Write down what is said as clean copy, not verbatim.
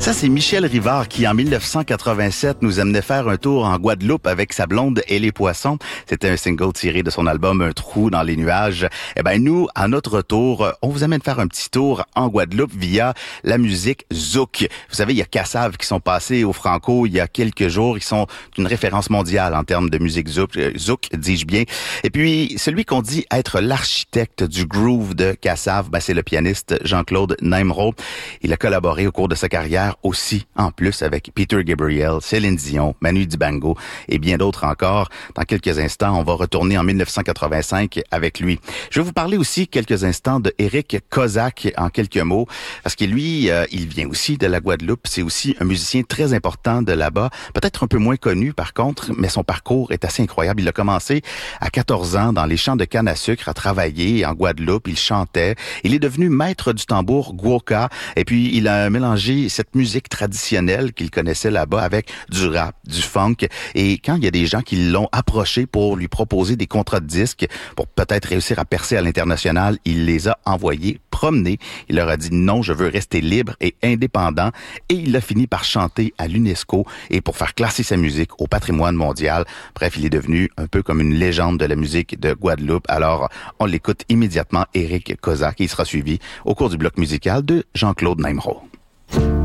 Ça, c'est Michel Rivard qui, en 1987, nous amenait faire un tour en Guadeloupe avec sa blonde et les poissons. C'était un single tiré de son album Un trou dans les nuages. Eh ben, nous, à notre retour, on vous amène faire un petit tour en Guadeloupe via la musique Zouk. Vous savez, il y a Kassav qui sont passés au Franco il y a quelques jours. Ils sont une référence mondiale en termes de musique Zouk, dis-je bien. Et puis, celui qu'on dit être l'architecte du groove de Kassav, ben, c'est le pianiste Jean-Claude Naimro. Il a collaboré au cours de sa carrière aussi, en plus, avec Peter Gabriel, Céline Dion, Manu Dibango et bien d'autres encore. Dans quelques instants, on va retourner en 1985 avec lui. Je vais vous parler aussi quelques instants de Éric Kozak en quelques mots, parce que lui, il vient aussi de la Guadeloupe. C'est aussi un musicien très important de là-bas, peut-être un peu moins connu par contre, mais son parcours est assez incroyable. Il a commencé à 14 ans dans les champs de canne à sucre à travailler en Guadeloupe. Il chantait. Il est devenu maître du tambour Gwoka et puis il a mélangé cette musique traditionnelle qu'il connaissait là-bas avec du rap, du funk. Et quand il y a des gens qui l'ont approché pour lui proposer des contrats de disques, pour peut-être réussir à percer à l'international, il les a envoyés promener. Il leur a dit non, je veux rester libre et indépendant. Et il a fini par chanter à l'UNESCO et pour faire classer sa musique au patrimoine mondial. Bref, il est devenu un peu comme une légende de la musique de Guadeloupe. Alors, on l'écoute immédiatement, Éric Kozak, et il sera suivi au cours du bloc musical de Jean-Claude Naimro.